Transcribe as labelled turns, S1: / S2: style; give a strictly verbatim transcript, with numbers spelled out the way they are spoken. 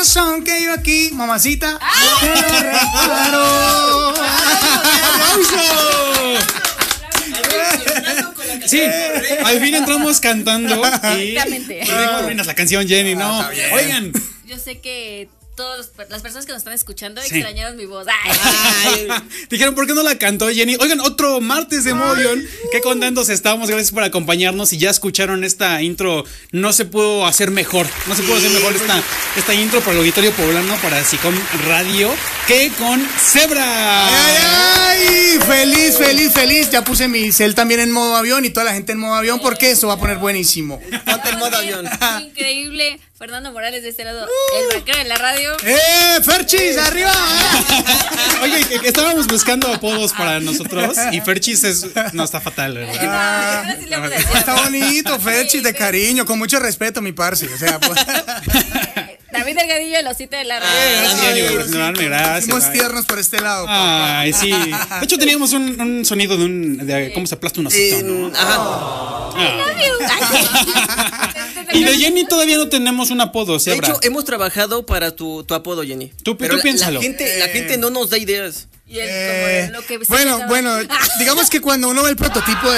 S1: razón que yo aquí, mamacita, te lo reparo.
S2: Sí, al fin entramos cantando y
S3: Exactamente.
S2: arruinas la canción, Jenny, no.
S1: Ah, está bien.
S2: Oigan,
S3: Yo sé que todas las personas que nos están escuchando
S2: Sí.
S3: extrañaron mi voz. Ay.
S2: ay, dijeron, ¿por qué no la cantó Jenny? Oigan, otro martes de Movion. Qué contentos estamos, gracias por acompañarnos. Y ya escucharon esta intro, no se pudo hacer mejor. No se pudo hacer mejor esta, esta intro para el auditorio poblano, para Sicom Radio, que con Zebra.
S1: Ay, ay, feliz, feliz, feliz. Ya puse mi cel también en modo avión y toda la gente en modo avión porque eso va a poner buenísimo.
S4: Ponte en modo avión.
S3: Increíble. Fernando Morales de este lado, el vaquero de la radio.
S1: ¡Eh, Ferchis, arriba!
S2: Oye, que, que estábamos buscando apodos para nosotros y Ferchis es, no, está fatal, ¿verdad?
S1: Ah,
S3: Ahora sí le vamos a decir.
S1: Está bonito, Ferchis, de cariño, con mucho respeto, mi parce. O sea, pues.
S3: David Delgadillo, el osito de la radio.
S2: Gracias, Jenny, por presentarme, gracias.
S1: Somos
S2: Ay.
S1: tiernos por este lado. papá.
S2: Ay, sí. De hecho, teníamos un, un sonido de un. De cómo se aplasta un osito, ¿no?
S4: Eh, ajá.
S2: Ah.
S3: Ay,
S2: Y de Jenny todavía no tenemos un apodo,
S4: De
S2: Zebra.
S4: hecho, hemos trabajado para tu, tu apodo, Jenny.
S2: Tú-
S4: Pero
S2: tú
S4: la-
S2: piénsalo.
S4: La gente, la gente no nos da ideas.
S3: Y el,
S1: Eh,
S3: como lo que se
S1: bueno,
S3: llama-
S1: bueno, digamos que cuando uno ve el prototipo de